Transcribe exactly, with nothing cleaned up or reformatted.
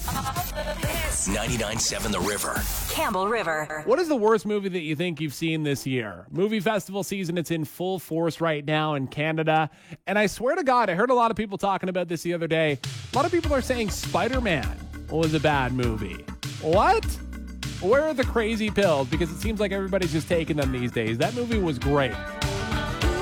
ninety-nine point seven The River. Campbell River. What is the worst movie that you think you've seen this year? Movie festival season, it's in full force right now in Canada. And I swear to God, I heard a lot of people talking about this the other day. A lot of people are saying Spider-Man was a bad movie. What? Where are the crazy pills? Because it seems like everybody's just taking them these days. That movie was great.